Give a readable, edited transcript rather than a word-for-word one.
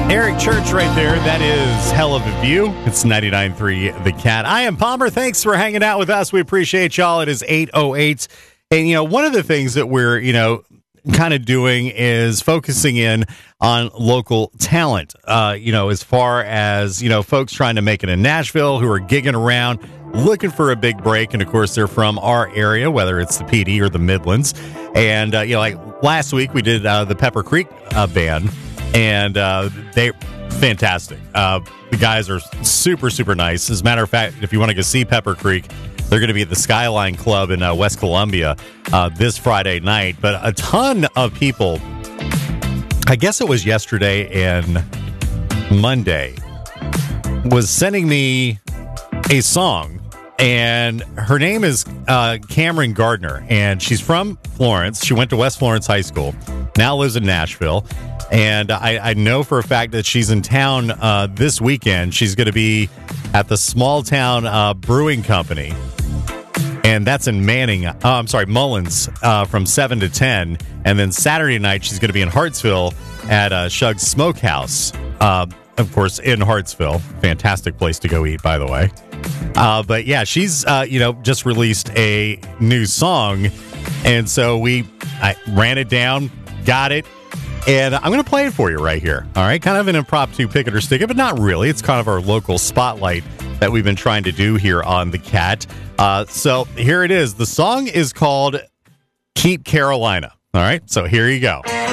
Eric Church right there. That is Hell of a View. It's 99.3 The Cat. I am Palmer. Thanks for hanging out with us. We appreciate y'all. It is 8:08. And, one of the things that we're, kind of doing is focusing in on local talent, as far as, folks trying to make it in Nashville who are gigging around, looking for a big break. And, of course, they're from our area, whether it's the PD or the Midlands. And, like last week, we did the Pepper Creek band. And they're fantastic. The guys are super, super nice. As a matter of fact, if you want to go see Pepper Creek, they're going to be at the Skyline Club in West Columbia this Friday night. But a ton of people, I guess it was yesterday and Monday, was sending me a song. And her name is Cameron Gardner. And she's from Florence. She went to West Florence High School. Now lives in Nashville. And I know for a fact that she's in town this weekend. She's going to be at the Small Town Brewing Company. And that's in Mullins from 7 to 10. And then Saturday night, she's going to be in Hartsville at Shug's Smokehouse. Of course, in Hartsville. Fantastic place to go eat, by the way. But yeah, she's, just released a new song. And so I ran it down, got it. And I'm going to play it for you right here. All right. Kind of an impromptu pick it or stick it, but not really. It's kind of our local spotlight that we've been trying to do here on The Cat. So here it is. The song is called Keep Carolina. All right. So here you go.